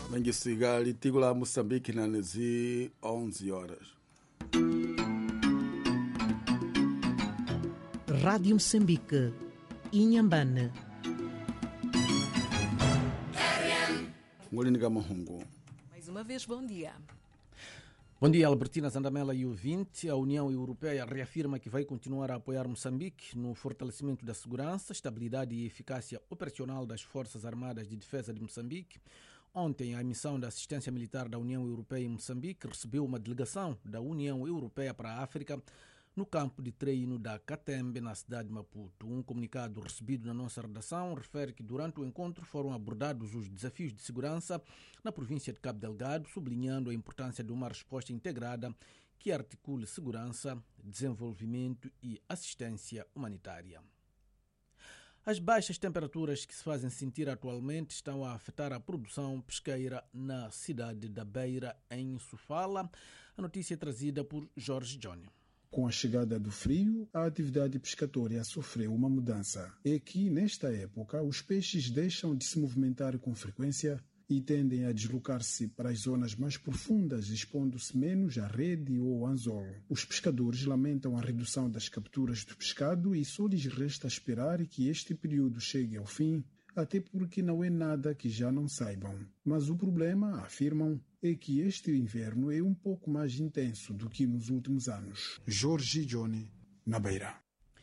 Mengisiga litigo la Moçambique na nezi 11 horas. Rádio Moçambique, Inhambane. Ngolini Mahungu. Mais uma vez, bom dia. Bom dia, Albertina Zandamela e ouvinte. A União Europeia reafirma que vai continuar a apoiar Moçambique no fortalecimento da segurança, estabilidade e eficácia operacional das Forças Armadas de Defesa de Moçambique. Ontem, a missão da assistência militar da União Europeia em Moçambique recebeu uma delegação da União Europeia para a África no campo de treino da Catembe, na cidade de Maputo. Um comunicado recebido na nossa redação refere que durante o encontro foram abordados os desafios de segurança na província de Cabo Delgado, sublinhando a importância de uma resposta integrada que articule segurança, desenvolvimento e assistência humanitária. As baixas temperaturas que se fazem sentir atualmente estão a afetar a produção pesqueira na cidade da Beira, em Sofala. A notícia é trazida por Jorge Johnny. Com a chegada do frio, a atividade pescatória sofreu uma mudança. É que, nesta época, os peixes deixam de se movimentar com frequência e tendem a deslocar-se para as zonas mais profundas, expondo-se menos à rede ou ao anzol. Os pescadores lamentam a redução das capturas do pescado e só lhes resta esperar que este período chegue ao fim, até porque não é nada que já não saibam. Mas o problema, afirmam, é que este inverno é um pouco mais intenso do que nos últimos anos. Jorge Johnny, na Beira.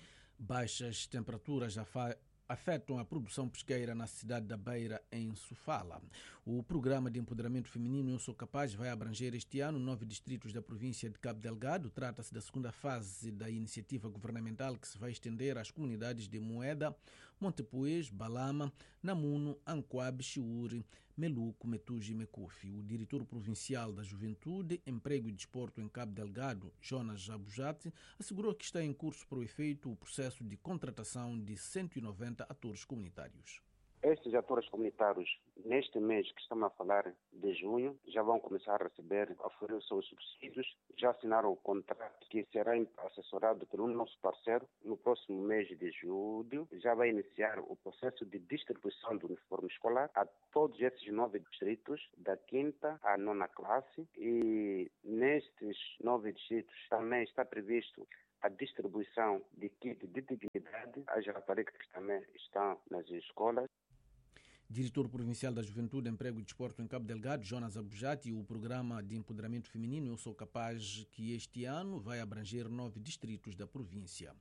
Baixas temperaturas afetam a produção pesqueira na cidade da Beira, em Sofala. O programa de empoderamento feminino Eu Sou Capaz vai abranger este ano 9 distritos da província de Cabo Delgado. Trata-se da segunda fase da iniciativa governamental que se vai estender às comunidades de Moeda, Montepuez, Balama, Namuno, Ancoabe, Chiuri, Meluco, Metuji e Mecufi. O diretor provincial da Juventude, Emprego e Desporto em Cabo Delgado, Jonas Abujate, assegurou que está em curso para o efeito o processo de contratação de 190 atores comunitários. Estes atores comunitários, neste mês que estamos a falar de junho, já vão começar a receber, a oferecer os seus subsídios, já assinaram o contrato que será assessorado pelo nosso parceiro. No próximo mês de julho, já vai iniciar o processo de distribuição do uniforme escolar a todos esses 9 distritos, da 5ª à 9ª classe. E nestes 9 distritos também está previsto a distribuição de kit de dignidade às raparigas que também estão nas escolas. Diretor Provincial da Juventude, Emprego e Desporto em Cabo Delgado, Jonas Abujati, o programa de empoderamento feminino Eu Sou Capaz, que este ano vai abranger 9 distritos da província.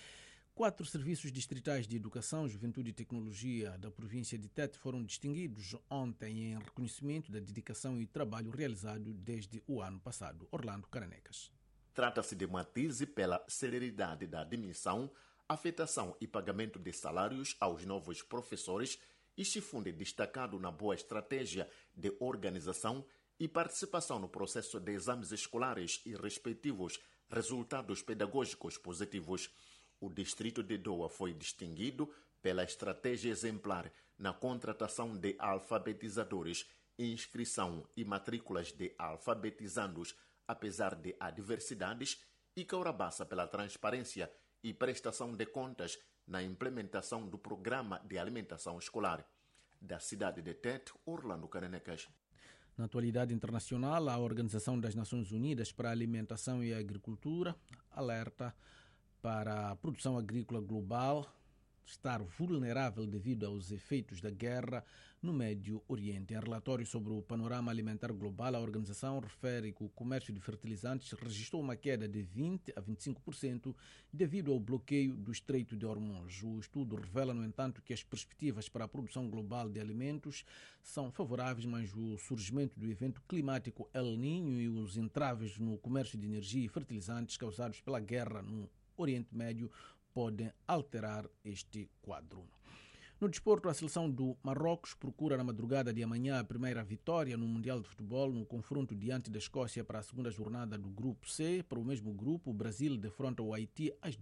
4 serviços distritais de educação, juventude e tecnologia da província de Tete foram distinguidos ontem em reconhecimento da dedicação e trabalho realizado desde o ano passado. Orlando Caranecas. Trata-se de matize pela celeridade da admissão, afetação e pagamento de salários aos novos professores e se funde destacado na boa estratégia de organização e participação no processo de exames escolares e respectivos resultados pedagógicos positivos. O distrito de Doa foi distinguido pela estratégia exemplar na contratação de alfabetizadores, inscrição e matrículas de alfabetizandos, apesar de adversidades, e Caurabaça pela transparência e prestação de contas na implementação do programa de alimentação escolar. Da cidade de Tete, Orlando Caranecas. Na atualidade internacional, a Organização das Nações Unidas para a Alimentação e a Agricultura alerta para a produção agrícola global estar vulnerável devido aos efeitos da guerra no Médio Oriente. Em relatório sobre o panorama alimentar global, a organização refere que o comércio de fertilizantes registrou uma queda de 20% a 25% devido ao bloqueio do Estreito de Hormuz. O estudo revela, no entanto, que as perspectivas para a produção global de alimentos são favoráveis, mas o surgimento do evento climático El Niño e os entraves no comércio de energia e fertilizantes causados pela guerra no Oriente Médio podem alterar este quadro. No desporto, a seleção do Marrocos procura na madrugada de amanhã a primeira vitória no Mundial de Futebol no confronto diante da Escócia para a segunda jornada do Grupo C. Para o mesmo grupo, o Brasil defronta o Haiti às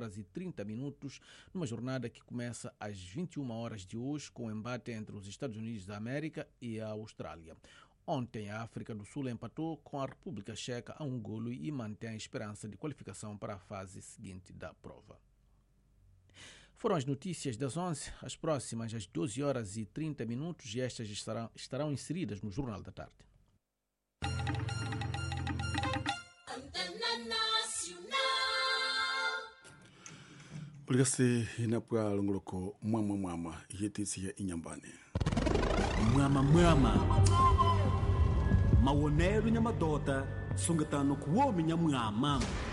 2h30, numa jornada que começa às 21 horas de hoje, com o embate entre os Estados Unidos da América e a Austrália. Ontem, a África do Sul empatou com a República Checa a 1-1 e mantém a esperança de qualificação para a fase seguinte da prova. Foram as notícias das 11, as próximas às 12h30 e estas estarão inseridas no Jornal da Tarde. Obrigado, inapua longoloko mwama yetisia inyambane. Mwama mawonero nyamadota sungatano kuwomi nyamwama.